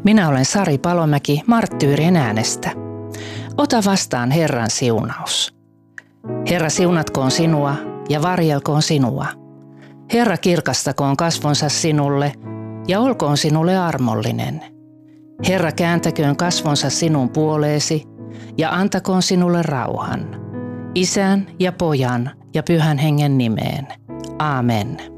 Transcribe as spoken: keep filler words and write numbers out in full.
Minä olen Sari Palomäki Marttyyrien äänestä. Ota vastaan Herran siunaus. Herra siunatkoon sinua ja varjelkoon sinua. Herra kirkastakoon kasvonsa sinulle ja olkoon sinulle armollinen. Herra kääntäköön kasvonsa sinun puoleesi ja antakoon sinulle rauhan. Isän ja Pojan ja Pyhän Hengen nimeen. Aamen.